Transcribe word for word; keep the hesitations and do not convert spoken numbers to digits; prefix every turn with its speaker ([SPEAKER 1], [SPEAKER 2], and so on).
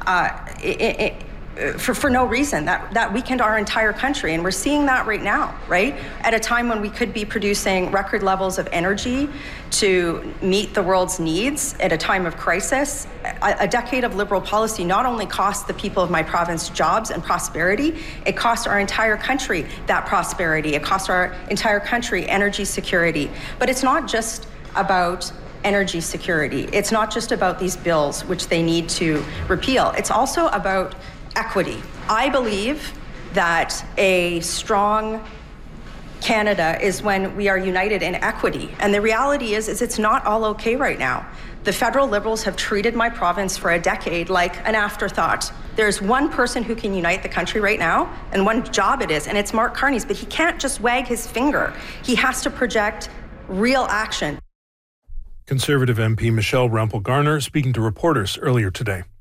[SPEAKER 1] uh, it, it, For, for no reason. That, that weakened our entire country, and we're seeing that right now, right? At a time when we could be producing record levels of energy to meet the world's needs at a time of crisis. A, a decade of Liberal policy not only cost the people of my province jobs and prosperity, it cost our entire country that prosperity. It cost our entire country energy security. But it's not just about energy security. It's not just about these bills, which they need to repeal. It's also about equity. I believe that a strong Canada is when we are united in equity. And the reality is, is it's not all okay right now. The federal Liberals have treated my province for a decade like an afterthought. There's one person who can unite the country right now, and one job it is, and it's Mark Carney's, but he can't just wag his finger. He has to project real action.
[SPEAKER 2] Conservative M P Michelle Rempel-Garner speaking to reporters earlier today.